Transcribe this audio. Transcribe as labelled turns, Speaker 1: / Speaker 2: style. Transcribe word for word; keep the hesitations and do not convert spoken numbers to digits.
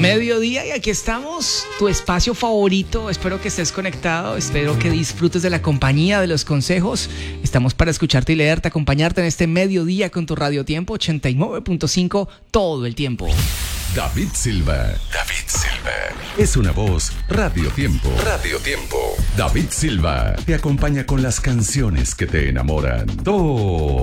Speaker 1: Mediodía y aquí estamos, tu espacio favorito. Espero que estés conectado, espero que disfrutes de la compañía, de los consejos. Estamos para escucharte y leerte, acompañarte en este mediodía con tu Radio Tiempo ochenta y nueve punto cinco todo el tiempo.
Speaker 2: David Silva. David Silva. Es una voz Radio Tiempo. Radio Tiempo. David Silva te acompaña con las canciones que te enamoran. Todo